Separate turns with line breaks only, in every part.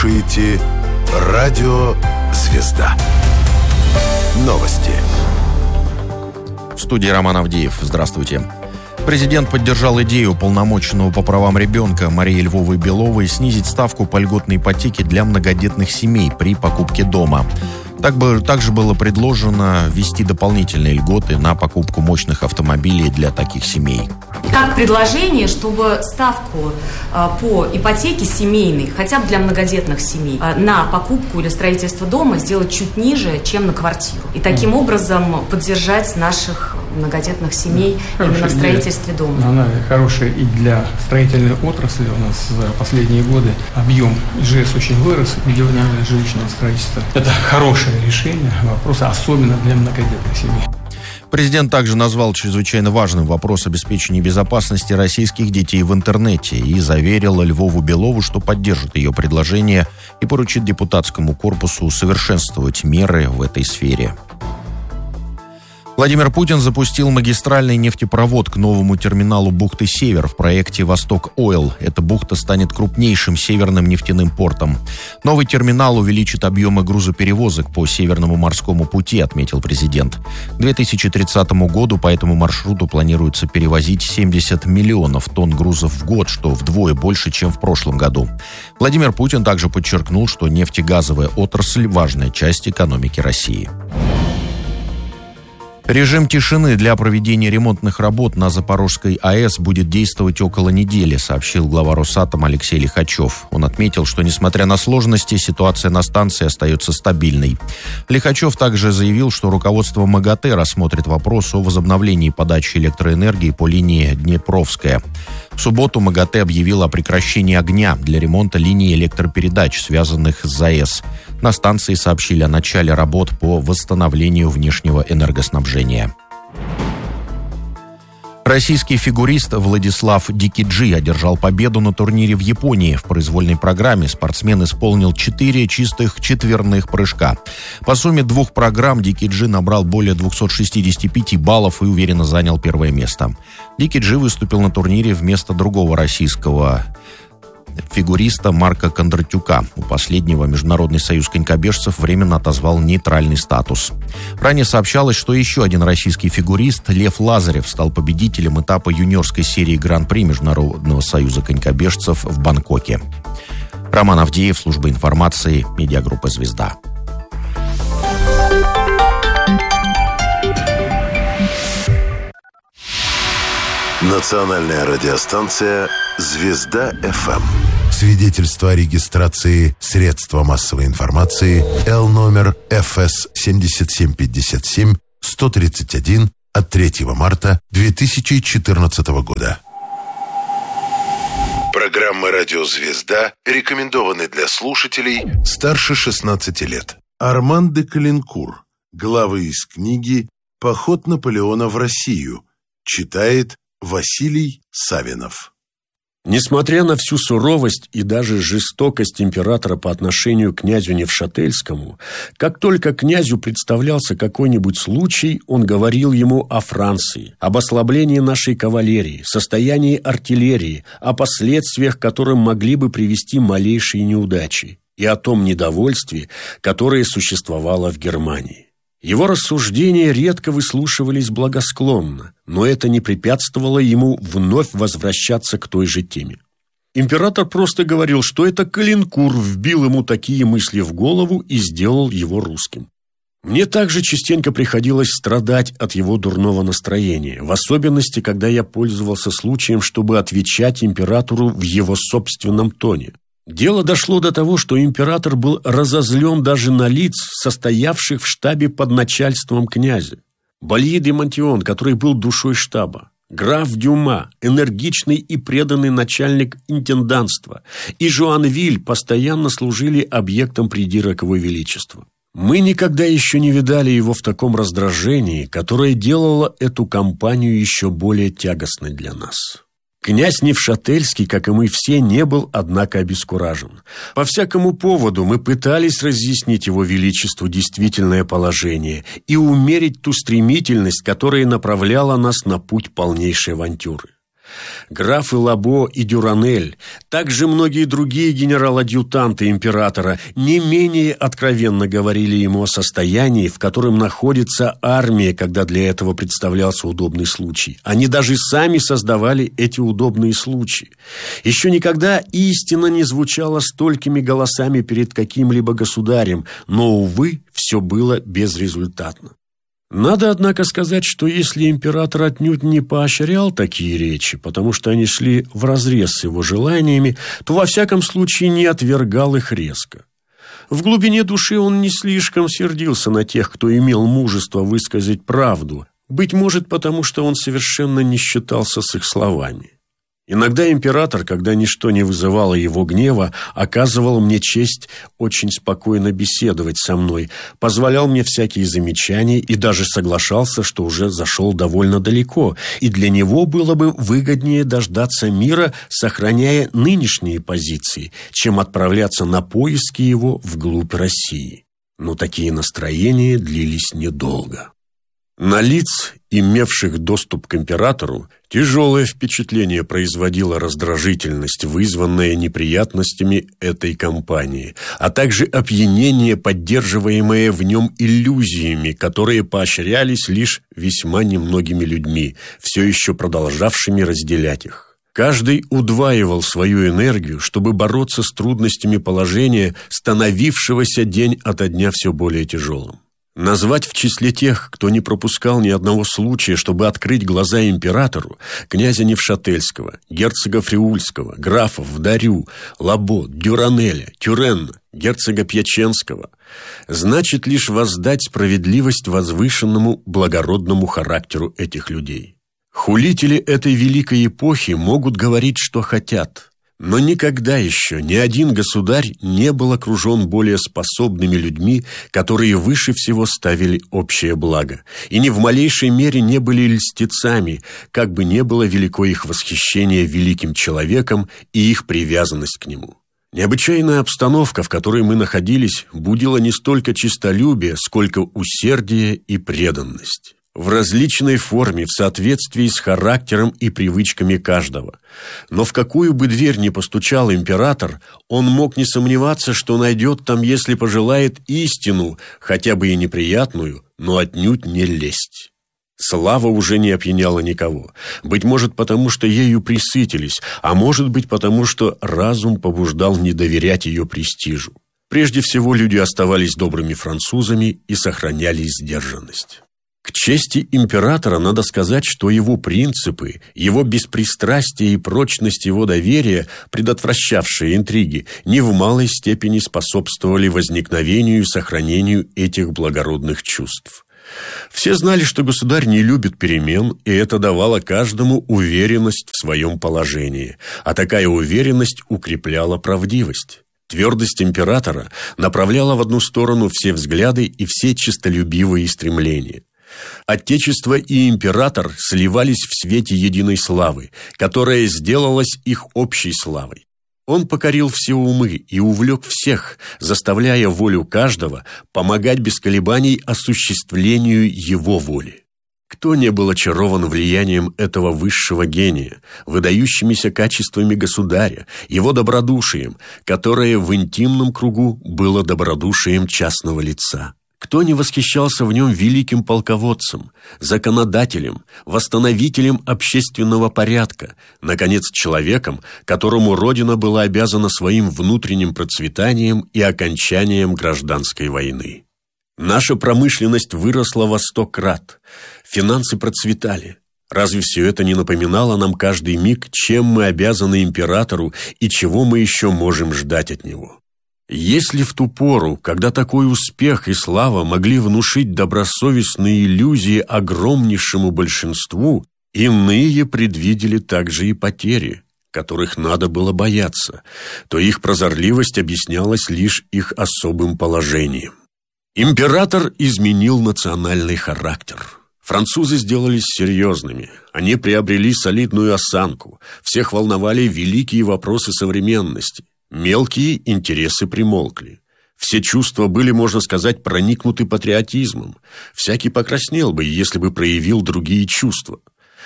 слушаете «Радио Звезда». Новости.
В студии Роман Авдеев. Здравствуйте. Президент поддержал идею уполномоченного по правам ребенка Марии Львовой-Беловой снизить ставку по льготной ипотеке для многодетных семей при покупке дома. Также было предложено ввести дополнительные льготы на покупку мощных автомобилей для таких семей.
Как предложение, чтобы ставку по ипотеке семейной, хотя бы для многодетных семей, на покупку или строительство дома сделать чуть ниже, чем на квартиру. И таким образом поддержать наших многодетных семей именно в строительстве дома.
Она хорошая и для строительной отрасли. У нас за последние годы объем ИЖС очень вырос, индивидуальное жилищное строительство. Это хорошее решение вопроса, особенно для многодетных семей.
Президент также назвал чрезвычайно важным вопрос обеспечения безопасности российских детей в интернете и заверил Львову-Белову, что поддержит ее предложение и поручит депутатскому корпусу усовершенствовать меры в этой сфере. Владимир Путин запустил магистральный нефтепровод к новому терминалу бухты Север в проекте «Восток Ойл». Эта бухта станет крупнейшим северным нефтяным портом. Новый терминал увеличит объемы грузоперевозок по Северному морскому пути, отметил президент. К 2030 году по этому маршруту планируется перевозить 70 миллионов тонн грузов в год, что вдвое больше, чем в прошлом году. Владимир Путин также подчеркнул, что нефтегазовая отрасль – важная часть экономики России. Режим тишины для проведения ремонтных работ на Запорожской АЭС будет действовать около недели, сообщил глава Росатома Алексей Лихачев. Он отметил, что, несмотря на сложности, ситуация на станции остается стабильной. Лихачев также заявил, что руководство МАГАТЭ рассмотрит вопрос о возобновлении подачи электроэнергии по линии Днепровская. В субботу МАГАТЭ объявил о прекращении огня для ремонта линий электропередач, связанных с ЗАЭС. На станции сообщили о начале работ по восстановлению внешнего энергоснабжения. Российский фигурист Владислав Дикиджи одержал победу на турнире в Японии. В произвольной программе спортсмен исполнил 4 чистых четверных прыжка. По сумме 2 программ Дикиджи набрал более 265 баллов и уверенно занял первое место. Дикиджи выступил на турнире вместо другого российского фигуриста Марка Кондратюка. У последнего Международный союз конькобежцев временно отозвал нейтральный статус. Ранее сообщалось, что еще один российский фигурист Лев Лазарев стал победителем этапа юниорской серии Гран-при Международного союза конькобежцев в Бангкоке. Роман Авдеев, служба информации, медиагруппа «Звезда».
Национальная радиостанция «Звезда-ФМ». Свидетельство о регистрации средства массовой информации Л номер ФС 7757 131 от 3 марта 2014 года. Программа «Радио Звезда» рекомендованы для слушателей старше 16 лет. Арман де Калинкур. Главы из книги «Поход Наполеона в Россию». Читает Василий Савинов.
Несмотря на всю суровость и даже жестокость императора по отношению к князю Невшательскому, как только князю представлялся какой-нибудь случай, он говорил ему о Франции, об ослаблении нашей кавалерии, состоянии артиллерии, о последствиях, к которым могли бы привести малейшие неудачи, и о том недовольстве, которое существовало в Германии. Его рассуждения редко выслушивались благосклонно, но это не препятствовало ему вновь возвращаться к той же теме. Император просто говорил, что это Калинкур вбил ему такие мысли в голову и сделал его русским. Мне также частенько приходилось страдать от его дурного настроения, в особенности, когда я пользовался случаем, чтобы отвечать императору в его собственном тоне. Дело дошло до того, что император был разозлен даже на лиц, состоявших в штабе под начальством князя. Балье де Монтион, который был душой штаба, граф Дюма, энергичный и преданный начальник интендантства, и Жуанвиль постоянно служили объектом придира к его величеству. Мы никогда еще не видали его в таком раздражении, которое делало эту кампанию еще более тягостной для нас. Князь Невшательский, как и мы все, не был, однако, обескуражен. По всякому поводу мы пытались разъяснить его величеству действительное положение и умерить ту стремительность, которая направляла нас на путь полнейшей авантюры. Графы Лабо и Дюранель, также многие другие генерал-адъютанты императора не менее откровенно говорили ему о состоянии, в котором находится армия, когда для этого представлялся удобный случай. Они даже сами создавали эти удобные случаи. Еще никогда истина не звучала столькими голосами перед каким-либо государем, но, увы, все было безрезультатно. Надо, однако, сказать, что если император отнюдь не поощрял такие речи, потому что они шли вразрез с его желаниями, то во всяком случае не отвергал их резко. В глубине души он не слишком сердился на тех, кто имел мужество высказать правду, быть может, потому что он совершенно не считался с их словами. Иногда император, когда ничто не вызывало его гнева, оказывал мне честь очень спокойно беседовать со мной, позволял мне всякие замечания и даже соглашался, что уже зашел довольно далеко, и для него было бы выгоднее дождаться мира, сохраняя нынешние позиции, чем отправляться на поиски его вглубь России. Но такие настроения длились недолго. На лиц, имевших доступ к императору, тяжелое впечатление производила раздражительность, вызванная неприятностями этой кампании, а также опьянение, поддерживаемое в нем иллюзиями, которые поощрялись лишь весьма немногими людьми, все еще продолжавшими разделять их. Каждый удваивал свою энергию, чтобы бороться с трудностями положения, становившегося день ото дня все более тяжелым. Назвать в числе тех, кто не пропускал ни одного случая, чтобы открыть глаза императору, князя Невшательского, герцога Фриульского, графов Дарю, Лабо, Дюранеля, Тюренна, герцога Пьяченского, значит лишь воздать справедливость возвышенному благородному характеру этих людей. Хулители этой великой эпохи могут говорить, что хотят. Но никогда еще ни один государь не был окружен более способными людьми, которые выше всего ставили общее благо, и ни в малейшей мере не были льстецами, как бы не было велико их восхищение великим человеком и их привязанность к нему. Необычайная обстановка, в которой мы находились, будила не столько честолюбие, сколько усердие и преданность. В различной форме, в соответствии с характером и привычками каждого. Но в какую бы дверь ни постучал император, он мог не сомневаться, что найдет там, если пожелает, истину, хотя бы и неприятную, но отнюдь не лесть. Слава уже не опьяняла никого. Быть может, потому что ею пресытились, а может быть, потому что разум побуждал не доверять ее престижу. Прежде всего, люди оставались добрыми французами и сохраняли сдержанность. К чести императора надо сказать, что его принципы, его беспристрастие и прочность его доверия, предотвращавшие интриги, не в малой степени способствовали возникновению и сохранению этих благородных чувств. Все знали, что государь не любит перемен, и это давало каждому уверенность в своем положении, а такая уверенность укрепляла правдивость. Твердость императора направляла в одну сторону все взгляды и все честолюбивые стремления. Отечество и император сливались в свете единой славы, которая сделалась их общей славой. Он покорил все умы и увлек всех, заставляя волю каждого помогать без колебаний осуществлению его воли. Кто не был очарован влиянием этого высшего гения, выдающимися качествами государя, его добродушием, которое в интимном кругу было добродушием частного лица? Кто не восхищался в нем великим полководцем, законодателем, восстановителем общественного порядка, наконец, человеком, которому Родина была обязана своим внутренним процветанием и окончанием гражданской войны? Наша промышленность выросла во 100 крат, финансы процветали. Разве все это не напоминало нам каждый миг, чем мы обязаны императору и чего мы еще можем ждать от него? Если в ту пору, когда такой успех и слава могли внушить добросовестные иллюзии огромнейшему большинству, иные предвидели также и потери, которых надо было бояться, то их прозорливость объяснялась лишь их особым положением. Император изменил национальный характер. Французы сделались серьезными, они приобрели солидную осанку, всех волновали великие вопросы современности. Мелкие интересы примолкли. Все чувства были, можно сказать, проникнуты патриотизмом. Всякий покраснел бы, если бы проявил другие чувства.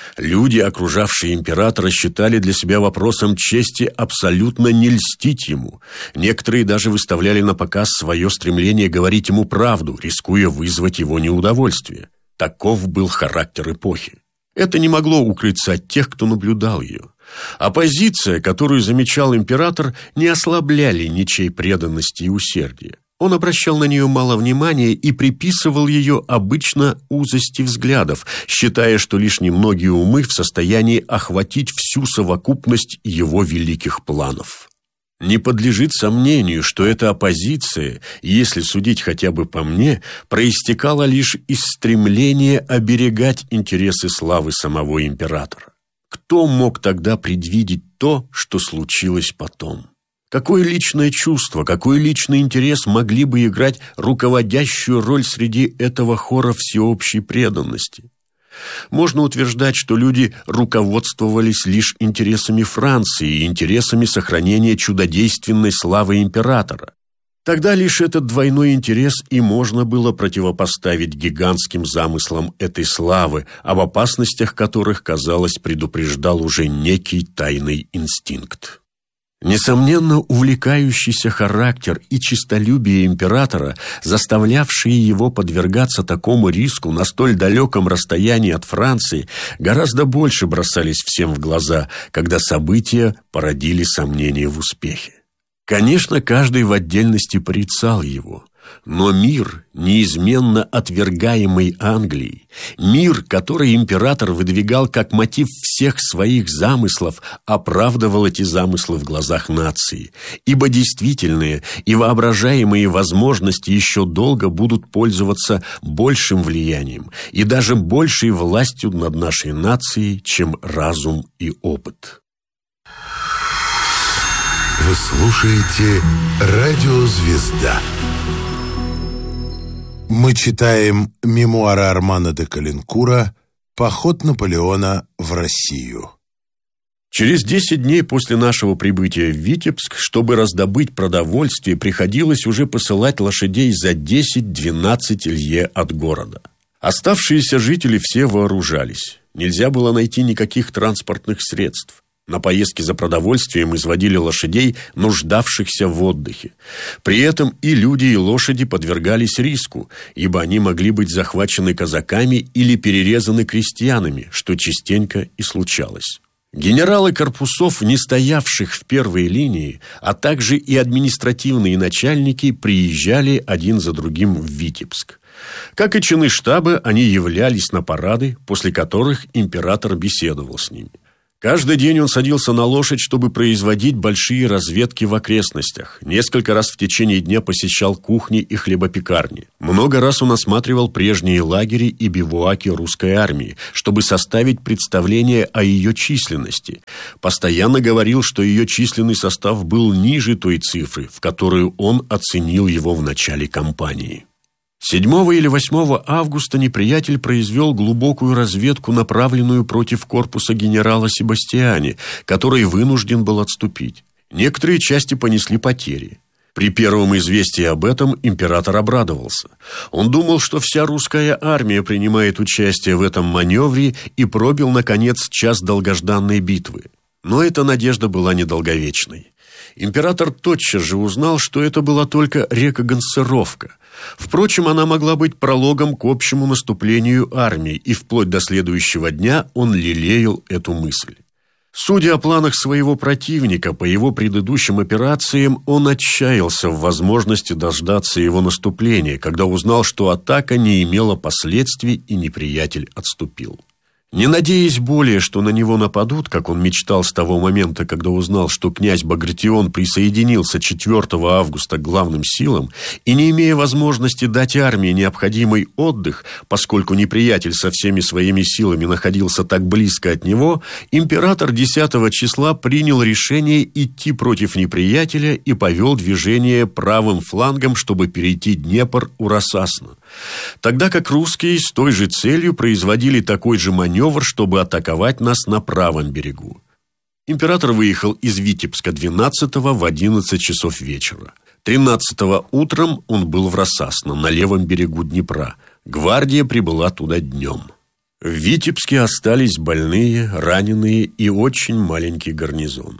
Люди, окружавшие императора, считали для себя вопросом чести абсолютно не льстить ему. Некоторые даже выставляли на показ свое стремление говорить ему правду, рискуя вызвать его неудовольствие. Таков был характер эпохи. Это не могло укрыться от тех, кто наблюдал ее. Оппозиция, которую замечал император, не ослабляли ничьей преданности и усердия. Он обращал на нее мало внимания и приписывал ее обычно узости взглядов, считая, что лишь немногие умы в состоянии охватить всю совокупность его великих планов. Не подлежит сомнению, что эта оппозиция, если судить хотя бы по мне, проистекала лишь из стремления оберегать интересы славы самого императора. Кто мог тогда предвидеть то, что случилось потом? Какое личное чувство, какой личный интерес могли бы играть руководящую роль среди этого хора всеобщей преданности? Можно утверждать, что люди руководствовались лишь интересами Франции и интересами сохранения чудодейственной славы императора. Тогда лишь этот двойной интерес и можно было противопоставить гигантским замыслам этой славы, об опасностях которых, казалось, предупреждал уже некий тайный инстинкт. Несомненно, увлекающийся характер и честолюбие императора, заставлявшие его подвергаться такому риску на столь далеком расстоянии от Франции, гораздо больше бросались всем в глаза, когда события породили сомнения в успехе. Конечно, каждый в отдельности порицал его, но мир, неизменно отвергаемый Англией, мир, который император выдвигал как мотив всех своих замыслов, оправдывал эти замыслы в глазах нации, ибо действительные и воображаемые возможности еще долго будут пользоваться большим влиянием и даже большей властью над нашей нацией, чем разум и опыт.
Вы слушаете «Радио Звезда». Мы читаем мемуары Армана де Калинкура «Поход Наполеона в Россию».
Через 10 дней после нашего прибытия в Витебск, чтобы раздобыть продовольствие, приходилось уже посылать лошадей за 10-12 лье от города. Оставшиеся жители все вооружались. Нельзя было найти никаких транспортных средств. На поездки за продовольствием изводили лошадей, нуждавшихся в отдыхе. При этом и люди, и лошади подвергались риску, ибо они могли быть захвачены казаками или перерезаны крестьянами, что частенько и случалось. Генералы корпусов, не стоявших в первой линии, а также и административные начальники приезжали один за другим в Витебск. Как и чины штаба, они являлись на парады, после которых император беседовал с ними. Каждый день он садился на лошадь, чтобы производить большие разведки в окрестностях. Несколько раз в течение дня посещал кухни и хлебопекарни. Много раз он осматривал прежние лагеря и бивуаки русской армии, чтобы составить представление о ее численности. Постоянно говорил, что ее численный состав был ниже той цифры, в которую он оценил его в начале кампании. 7 или 8 августа неприятель произвел глубокую разведку, направленную против корпуса генерала Себастьяни, который вынужден был отступить. Некоторые части понесли потери. При первом известии об этом император обрадовался. Он думал, что вся русская армия принимает участие в этом маневре и пробил, наконец, час долгожданной битвы. Но эта надежда была недолговечной. Император тотчас же узнал, что это была только рекогносцировка. Впрочем, она могла быть прологом к общему наступлению армии, и вплоть до следующего дня он лелеял эту мысль. Судя о планах своего противника по его предыдущим операциям, он отчаялся в возможности дождаться его наступления, когда узнал, что атака не имела последствий и неприятель отступил. Не надеясь более, что на него нападут, как он мечтал с того момента, когда узнал, что князь Багратион присоединился 4 августа к главным силам, и не имея возможности дать армии необходимый отдых, поскольку неприятель со всеми своими силами находился так близко от него, император 10 числа принял решение идти против неприятеля и повел движение правым флангом, чтобы перейти Днепр у Рассасна. Тогда как русские с той же целью производили такой же маневр, чтобы атаковать нас на правом берегу. Император выехал из Витебска 12-го в 11 часов вечера. 13-го утром он был в Рассасно, на левом берегу Днепра. Гвардия прибыла туда днем. В Витебске остались больные, раненые и очень маленький гарнизон.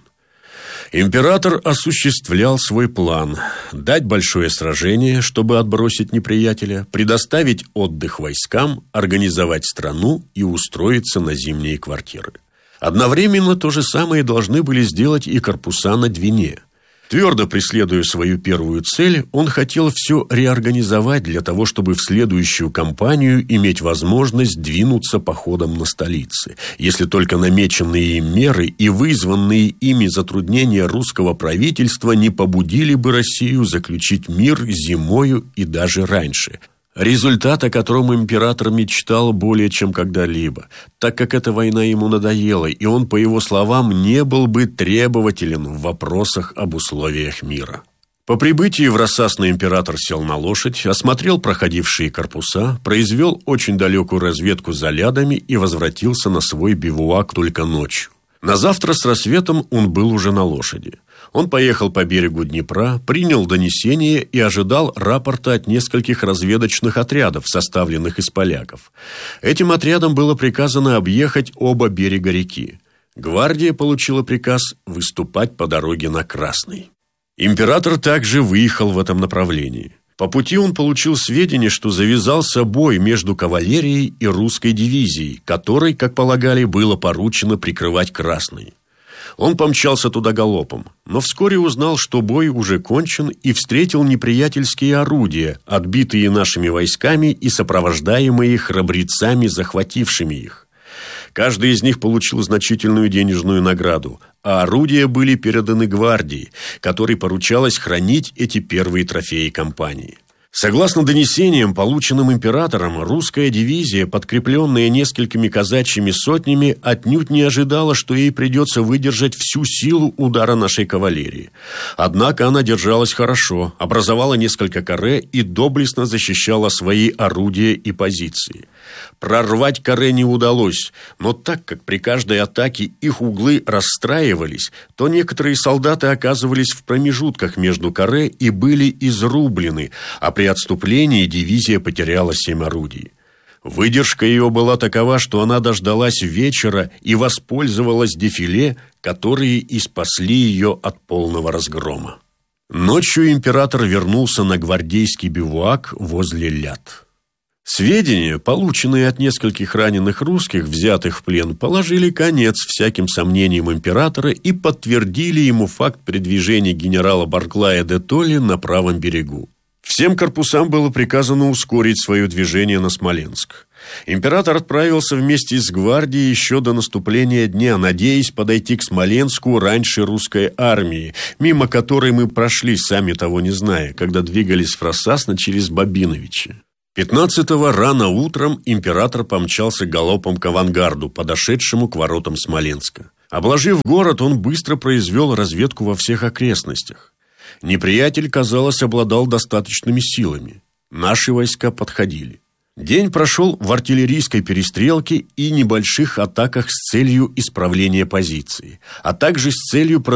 Император осуществлял свой план – дать большое сражение, чтобы отбросить неприятеля, предоставить отдых войскам, организовать страну и устроиться на зимние квартиры. Одновременно то же самое должны были сделать и корпуса на Двине. Твердо преследуя свою первую цель, он хотел все реорганизовать для того, чтобы в следующую кампанию иметь возможность двинуться походом на столицы, если только намеченные им меры и вызванные ими затруднения русского правительства не побудили бы Россию заключить мир зимою и даже раньше. Результат, о котором император мечтал более чем когда-либо, так как эта война ему надоела, и он, по его словам, не был бы требователен в вопросах об условиях мира. По прибытии в Рассасный император сел на лошадь, осмотрел проходившие корпуса, произвел очень далекую разведку за лядами и возвратился на свой бивуак только ночью. На завтра с рассветом он был уже на лошади. Он поехал по берегу Днепра, принял донесение и ожидал рапорта от нескольких разведочных отрядов, составленных из поляков. Этим отрядам было приказано объехать оба берега реки. Гвардия получила приказ выступать по дороге на Красный. Император также выехал в этом направлении. По пути он получил сведения, что завязался бой между кавалерией и русской дивизией, которой, как полагали, было поручено прикрывать Красный. Он помчался туда галопом, но вскоре узнал, что бой уже кончен, и встретил неприятельские орудия, отбитые нашими войсками и сопровождаемые храбрецами, захватившими их. Каждый из них получил значительную денежную награду, а орудия были переданы гвардии, которой поручалось хранить эти первые трофеи кампании. Согласно донесениям, полученным императором, русская дивизия, подкрепленная несколькими казачьими сотнями, отнюдь не ожидала, что ей придется выдержать всю силу удара нашей кавалерии. Однако она держалась хорошо, образовала несколько каре и доблестно защищала свои орудия и позиции. Прорвать каре не удалось, но так как при каждой атаке их углы расстраивались, то некоторые солдаты оказывались в промежутках между каре и были изрублены, а при отступлении дивизия потеряла 7 орудий. Выдержка ее была такова, что она дождалась вечера и воспользовалась дефиле, которые и спасли ее от полного разгрома. Ночью император вернулся на гвардейский бивуак возле Ляд. Сведения, полученные от нескольких раненых русских, взятых в плен, положили конец всяким сомнениям императора и подтвердили ему факт передвижения генерала Барклая де Толли на правом берегу. Всем корпусам было приказано ускорить свое движение на Смоленск. Император отправился вместе с гвардией еще до наступления дня, надеясь подойти к Смоленску раньше русской армии, мимо которой мы прошли, сами того не зная, когда двигались в Рассасно через Бабиновичи. 15-го рано утром император помчался галопом к авангарду, подошедшему к воротам Смоленска. Обложив город, он быстро произвел разведку во всех окрестностях. Неприятель, казалось, обладал достаточными силами. Наши войска подходили. День прошел в артиллерийской перестрелке и небольших атаках с целью исправления позиции, а также с целью